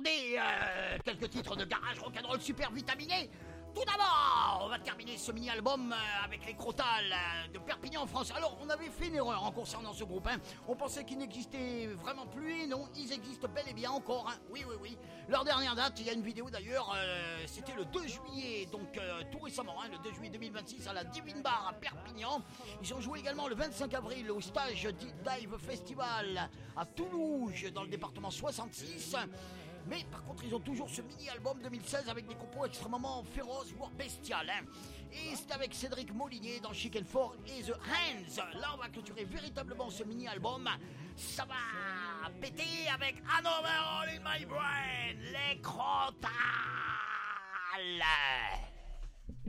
Attendez, quelques titres de garage rock'n'roll super vitaminés. Tout d'abord, on va terminer ce mini-album avec les Crotales de Perpignan en France. Alors, on avait fait une erreur en concernant ce groupe. On pensait qu'ils n'existaient vraiment plus, et non, ils existent bel et bien encore. Oui. Leur dernière date, il y a une vidéo d'ailleurs, c'était le 2 juillet, donc tout récemment, le 2 juillet 2026 à la Divine Bar à Perpignan. Ils ont joué également le 25 avril au Stage Dive Festival à Toulouse, dans le département 66. Mais par contre, ils ont toujours ce mini-album 2016 avec des compos extrêmement féroces, voire bestiales. Et c'est avec Cédric Molinier dans Chic and Four et The Hands. Là, on va clôturer véritablement ce mini-album. Ça va péter avec Another All in My Brain, les Crotales.